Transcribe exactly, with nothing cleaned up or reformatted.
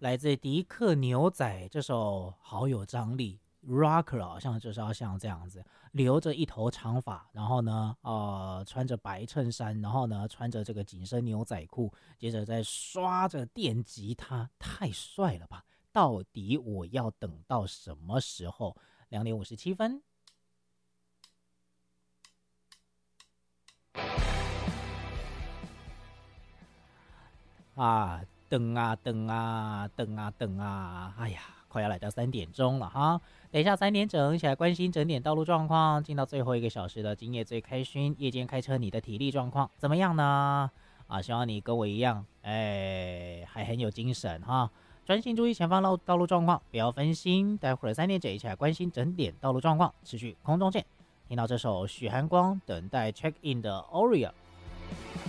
来自迪克牛仔，这首好有张力。Rocker 好像就是要像这样子，留着一头长发，然后呢，呃，穿着白衬衫，然后呢，穿着这个紧身牛仔裤，接着再刷着电吉他，太帅了吧！到底我要等到什么时候？两点五十七分。啊，等啊等啊等啊等啊，哎呀，快要来到三点钟了哈！等一下三点整，一起来关心整点道路状况。进到最后一个小时的今夜最开心，夜间开车你的体力状况怎么样呢？啊，希望你跟我一样，哎，还很有精神哈！专心注意前方道道路状况，不要分心。待会儿三点整，一起来关心整点道路状况，持续空中见。听到这首许寒光等待 check in 的 Oreo。